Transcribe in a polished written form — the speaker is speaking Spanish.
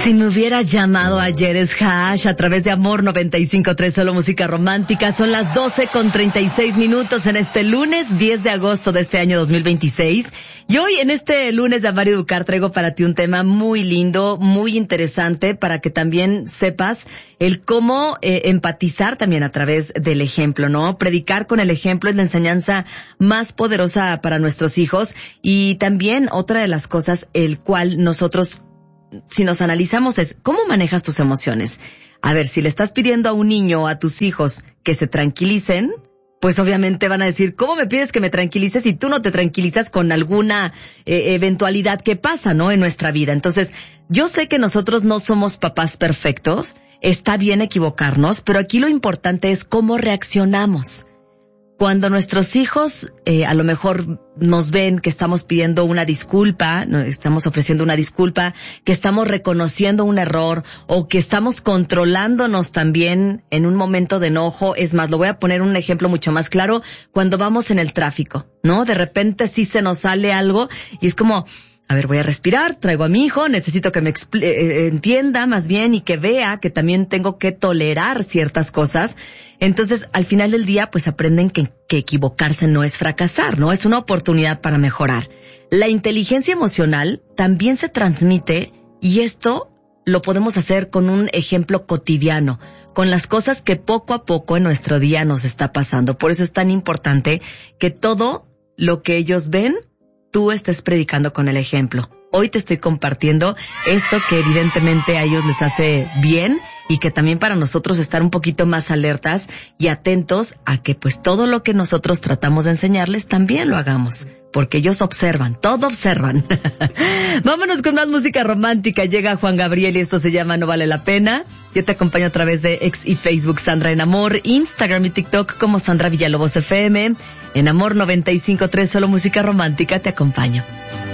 Si me hubieras llamado ayer es Hash a través de Amor 95.3, solo música romántica. Son las 12:36 en este lunes 10 de agosto de este año 2026. Y hoy en este lunes de Amar y Educar traigo para ti un tema muy lindo, muy interesante, para que también sepas el cómo empatizar también a través del ejemplo, ¿no? Predicar con el ejemplo es la enseñanza más poderosa para nuestros hijos. Y también otra de las cosas, el cual nosotros, si nos analizamos, es cómo manejas tus emociones. A ver, si le estás pidiendo a un niño o a tus hijos que se tranquilicen, pues obviamente van a decir, ¿cómo me pides que me tranquilices si tú no te tranquilizas con alguna eventualidad que pasa, ¿no? En nuestra vida. Entonces, yo sé que nosotros no somos papás perfectos, está bien equivocarnos, pero aquí lo importante es cómo reaccionamos. Cuando nuestros hijos a lo mejor nos ven que estamos pidiendo una disculpa, estamos ofreciendo una disculpa, que estamos reconociendo un error o que estamos controlándonos también en un momento de enojo. Es más, lo voy a poner un ejemplo mucho más claro cuando vamos en el tráfico, ¿no? De repente sí se nos sale algo y es como, a ver, voy a respirar, traigo a mi hijo, necesito que me entienda más bien y que vea que también tengo que tolerar ciertas cosas. Entonces, al final del día, pues aprenden que equivocarse no es fracasar, ¿no? Es una oportunidad para mejorar. La inteligencia emocional también se transmite y esto lo podemos hacer con un ejemplo cotidiano, con las cosas que poco a poco en nuestro día nos está pasando. Por eso es tan importante que todo lo que ellos ven, tú estés predicando con el ejemplo. Hoy te estoy compartiendo esto que evidentemente a ellos les hace bien y que también para nosotros estar un poquito más alertas y atentos a que pues todo lo que nosotros tratamos de enseñarles también lo hagamos. Porque ellos observan, todo observan. Vámonos con más música romántica. Llega Juan Gabriel y esto se llama No Vale la Pena. Yo te acompaño a través de X y Facebook Sandra en Amor, Instagram y TikTok como Sandra Villalobos FM. En Amor 95.3, solo música romántica, te acompaño.